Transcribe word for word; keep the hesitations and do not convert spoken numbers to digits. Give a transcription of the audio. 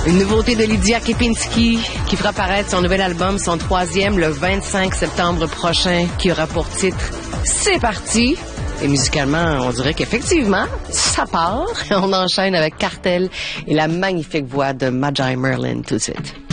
Une nouveauté de Lydia Kepinski qui fera paraître son nouvel album, son troisième, le vingt-cinq septembre prochain, qui aura pour titre « C'est parti ». Et musicalement, on dirait qu'effectivement, ça part. On enchaîne avec Cartel et la magnifique voix de Magi Merlin tout de suite.